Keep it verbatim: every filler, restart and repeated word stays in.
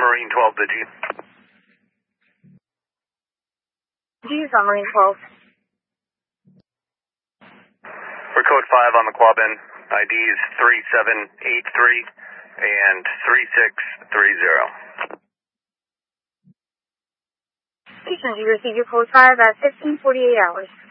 Marine twelve to G. G is on Marine twelve. For code five on the Quabbin, I D is three seven eight three and three six three zero. Houston, you received your code five at fifteen forty-eight hours.